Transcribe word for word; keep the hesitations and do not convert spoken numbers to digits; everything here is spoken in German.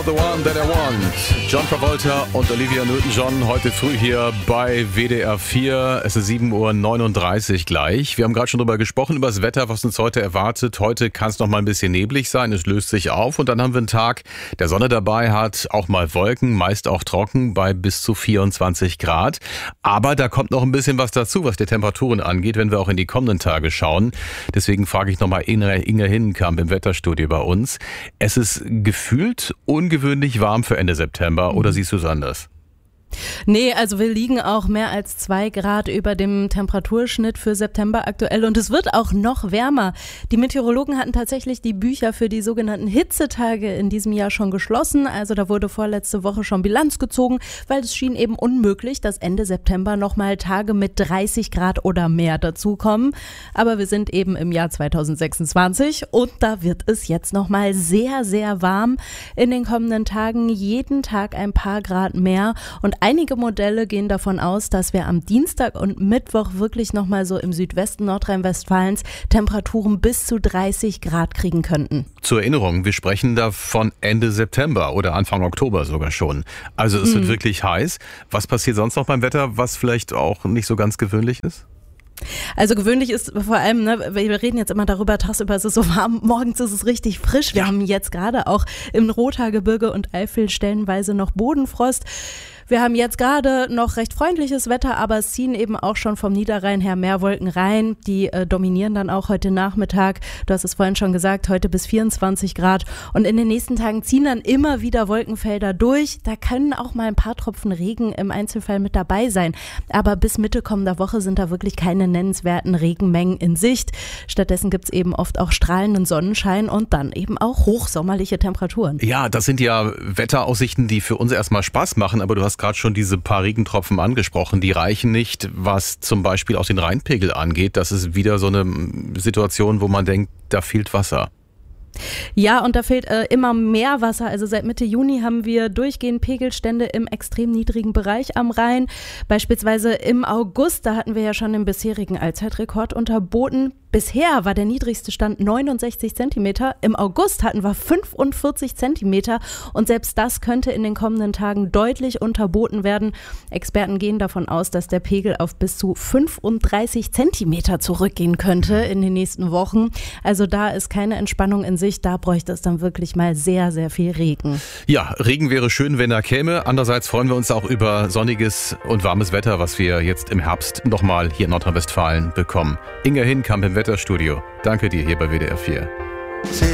The One That I Want. John Travolta und Olivia Newton-John heute früh hier bei W D R vier. Es ist sieben Uhr neununddreißig gleich. Wir haben gerade schon drüber gesprochen, über das Wetter, was uns heute erwartet. Heute kann es noch mal ein bisschen neblig sein, es löst sich auf und dann haben wir einen Tag, der Sonne dabei hat, auch mal Wolken, meist auch trocken bei bis zu vierundzwanzig Grad. Aber da kommt noch ein bisschen was dazu, was die Temperaturen angeht, wenn wir auch in die kommenden Tage schauen. Deswegen frage ich nochmal Inge, Inge Hinnenkamp im Wetterstudio bei uns. Es ist gefühlt ungewöhnlich warm für Ende September, oder siehst du es anders? Nee, also wir liegen auch mehr als zwei Grad über dem Temperaturschnitt für September aktuell und es wird auch noch wärmer. Die Meteorologen hatten tatsächlich die Bücher für die sogenannten Hitzetage in diesem Jahr schon geschlossen. Also da wurde vorletzte Woche schon Bilanz gezogen, weil es schien eben unmöglich, dass Ende September nochmal Tage mit dreißig Grad oder mehr dazukommen. Aber wir sind eben im Jahr zweitausendsechsundzwanzig und da wird es jetzt nochmal sehr, sehr warm in den kommenden Tagen. Jeden Tag ein paar Grad mehr und einige Modelle gehen davon aus, dass wir am Dienstag und Mittwoch wirklich nochmal so im Südwesten Nordrhein-Westfalens Temperaturen bis zu dreißig Grad kriegen könnten. Zur Erinnerung, wir sprechen da von Ende September oder Anfang Oktober sogar schon. Also es wird mhm. wirklich heiß. Was passiert sonst noch beim Wetter, was vielleicht auch nicht so ganz gewöhnlich ist? Also gewöhnlich ist vor allem, ne, wir reden jetzt immer darüber, tagsüber ist es so warm, morgens ist es richtig frisch. Wir ja. haben jetzt gerade auch im Rothaargebirge und Eifel stellenweise noch Bodenfrost. Wir haben jetzt gerade noch recht freundliches Wetter, aber es ziehen eben auch schon vom Niederrhein her mehr Wolken rein. Die äh, dominieren dann auch heute Nachmittag. Du hast es vorhin schon gesagt, heute bis vierundzwanzig Grad. Und in den nächsten Tagen ziehen dann immer wieder Wolkenfelder durch. Da können auch mal ein paar Tropfen Regen im Einzelfall mit dabei sein. Aber bis Mitte kommender Woche sind da wirklich keine nennenswerten Regenmengen in Sicht. Stattdessen gibt es eben oft auch strahlenden Sonnenschein und dann eben auch hochsommerliche Temperaturen. Ja, das sind ja Wetteraussichten, die für uns erstmal Spaß machen, aber du hast gerade schon diese paar Regentropfen angesprochen, die reichen nicht, was zum Beispiel auch den Rheinpegel angeht. Das ist wieder so eine Situation, wo man denkt, da fehlt Wasser. Ja, und da fehlt äh, immer mehr Wasser. Also seit Mitte Juni haben wir durchgehend Pegelstände im extrem niedrigen Bereich am Rhein. Beispielsweise im August, da hatten wir ja schon den bisherigen Allzeitrekord unterboten. Bisher war der niedrigste Stand neunundsechzig Zentimeter. Im August hatten wir fünfundvierzig Zentimeter und selbst das könnte in den kommenden Tagen deutlich unterboten werden. Experten gehen davon aus, dass der Pegel auf bis zu fünfunddreißig Zentimeter zurückgehen könnte in den nächsten Wochen. Also da ist keine Entspannung in Sicht. Da bräuchte es dann wirklich mal sehr, sehr viel Regen. Ja, Regen wäre schön, wenn er käme. Andererseits freuen wir uns auch über sonniges und warmes Wetter, was wir jetzt im Herbst nochmal hier in Nordrhein-Westfalen bekommen. Inge Hinnenkamp im Wetterstudio. Danke dir hier bei W D R vier.